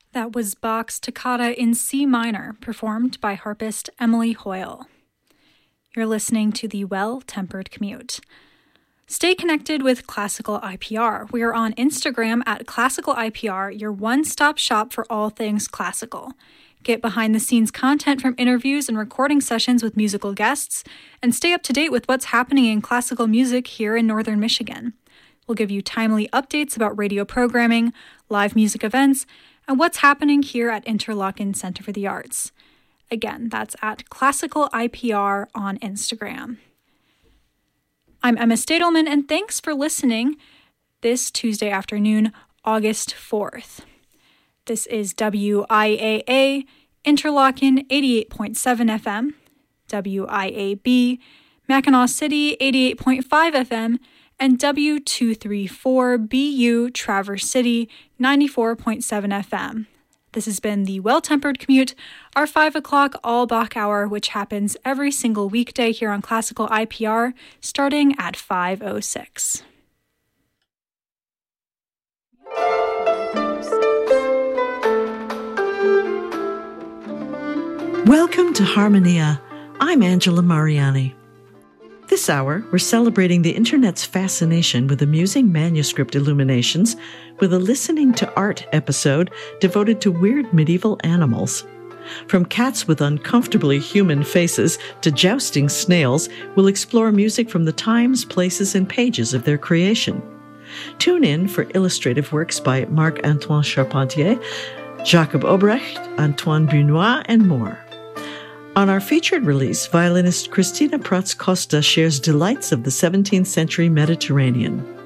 That was Bach's Toccata in C minor, performed by harpist Emily Hoyle. You're listening to the Well-Tempered Commute. Stay connected with Classical IPR. We are on Instagram at Classical IPR, your one-stop shop for all things classical. Get behind-the-scenes content from interviews and recording sessions with musical guests, and stay up to date with what's happening in classical music here in Northern Michigan. We'll give you timely updates about radio programming, live music events, and what's happening here at Interlochen Center for the Arts. Again, that's at Classical IPR on Instagram. I'm Emma Stadelman, and thanks for listening this Tuesday afternoon, August 4th. This is WIAA, Interlochen 88.7 FM, WIAB, Mackinac City 88.5 FM, and W234BU Traverse City 94.7 FM. This has been the Well-Tempered Commute, our 5 o'clock all Bach hour, which happens every single weekday here on Classical IPR, starting at 5:06. Welcome to Harmonia. I'm Angela Mariani. This hour, we're celebrating the Internet's fascination with amusing manuscript illuminations with a Listening to Art episode devoted to weird medieval animals. From cats with uncomfortably human faces to jousting snails, we'll explore music from the times, places, and pages of their creation. Tune in for illustrative works by Marc-Antoine Charpentier, Jacob Obrecht, Antoine Bunois, and more. On our featured release, violinist Christina Prats Costa shares delights of the 17th century Mediterranean.